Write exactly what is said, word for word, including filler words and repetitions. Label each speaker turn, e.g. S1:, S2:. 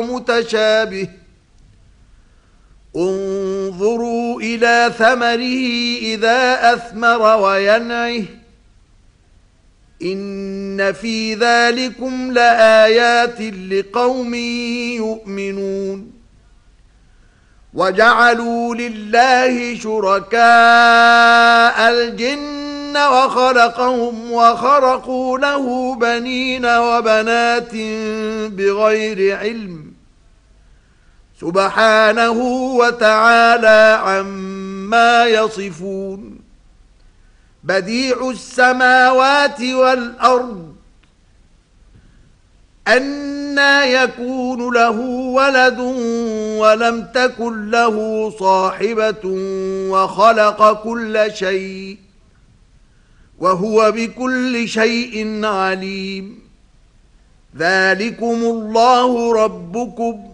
S1: متشابه انظروا إلى ثمره إذا أثمر وينعه إن في ذلكم لآيات لقوم يؤمنون وجعلوا لله شركاء الجن وخلقهم وخرقوا له بنين وبنات بغير علم سبحانه وتعالى عما يصفون بديع السماوات والأرض أنى يكون له ولد ولم تكن له صاحبة وخلق كل شيء وهو بكل شيء عليم ذلكم الله ربكم